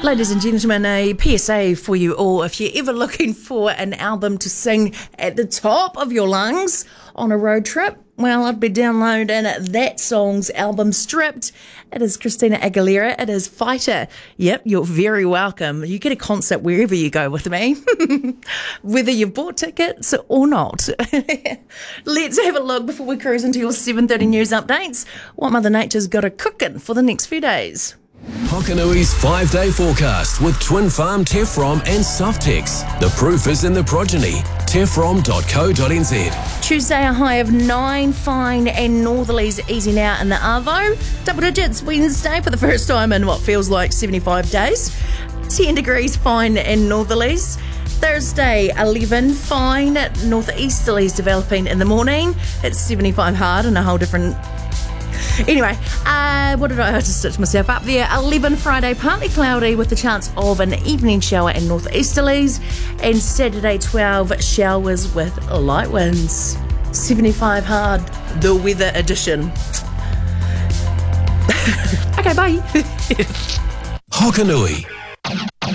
Ladies and gentlemen, a PSA for you all. If you're ever looking for an album to sing at the top of your lungs on a road trip, well, I'd be downloading that song's album Stripped. It is Christina Aguilera. It is Fighter. Yep, you're very welcome. You get a concert wherever you go with me, whether you've bought tickets or not. Let's have a look before we cruise into your 7:30 news updates. What Mother Nature's got a cooking for the next few days. Hokanui's 5-day forecast with Twin Farm Tefrom and Softex. The proof is in the progeny. Tefrom.co.nz. Tuesday, a high of 9, fine and northerlies easing out in the Arvo. Double digits Wednesday for the first time in what feels like 75 days. 10 degrees fine and northerlies. Thursday, 11, fine, northeasterlies developing in the morning. It's 75 hard and a whole different... Anyway, what did I just stitch myself up there? 11 Friday, partly cloudy with the chance of an evening shower and northeasterlies. And Saturday, 12 showers with light winds. 75 hard, the weather edition. Okay, bye. Hokanui.